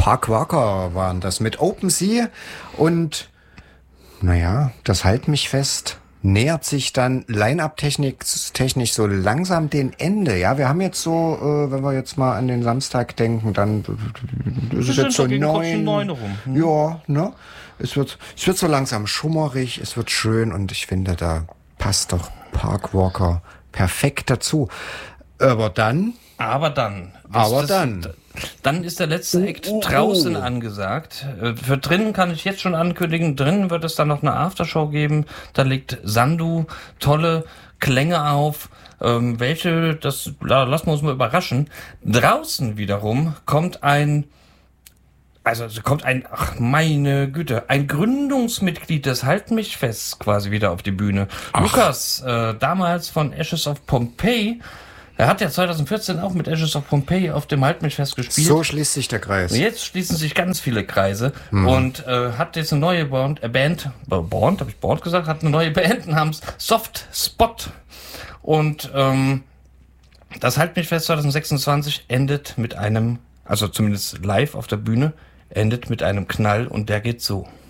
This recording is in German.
Park Walker waren das mit Open Sea und naja, das Halt mich fest nähert sich dann Line-Up-technisch so langsam dem Ende. Ja, wir haben jetzt so, wenn wir jetzt mal an den Samstag denken, dann ist es jetzt so 9 rum. Ja, ne? Es wird so langsam schummerig, es wird schön und ich finde, da passt doch Park Walker perfekt dazu. Aber dann ist der letzte Act draußen angesagt. Für drinnen kann ich jetzt schon ankündigen, drinnen wird es dann noch eine Aftershow geben. Da legt Sandu tolle Klänge auf. Lassen wir uns mal überraschen. Draußen wiederum kommt ein meine Güte, ein Gründungsmitglied des Halt mich fest quasi wieder auf die Bühne. Ach. Lukas, damals von Ashes of Pompeii. Er hat ja 2014 auch mit Ashes of Pompeii auf dem Halt mich fest gespielt. So schließt sich der Kreis. Jetzt schließen sich ganz viele Kreise und hat jetzt eine neue Band namens Soft Spot. Und das Halt mich fest 2026 endet mit einem, also zumindest live auf der Bühne, endet mit einem Knall und der geht so.